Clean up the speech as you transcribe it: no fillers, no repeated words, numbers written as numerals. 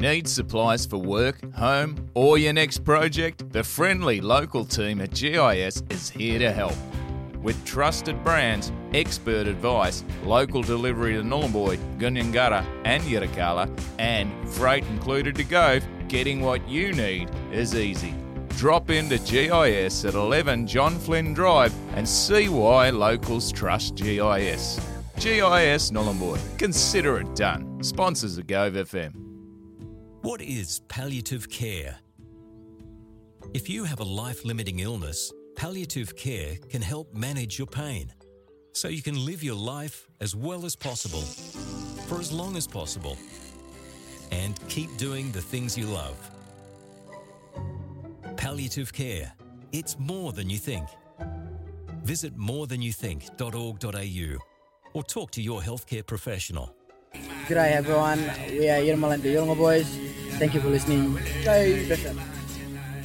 Need supplies for work, home, or your next project? The friendly local team at GIS is here to help. With trusted brands, expert advice, local delivery to Nhulunbuy, Gunyangara and Yirrkala, and freight included to go, getting what you need is easy. Drop into GIS at 11 John Flynn Drive and see why locals trust GIS. GIS Nhulunbuy. Consider it done. Sponsors of Gove FM. What is palliative care? If you have a life-limiting illness, palliative care can help manage your pain so you can live your life as well as possible, for as long as possible, and keep doing the things you love. Palliative care. It's more than you think. Visit morethanyoutthink.org.au or talk to your healthcare professional. G'day everyone, we are Yirrkala and the Yolnga Boys. Thank you for listening. Go Bishop.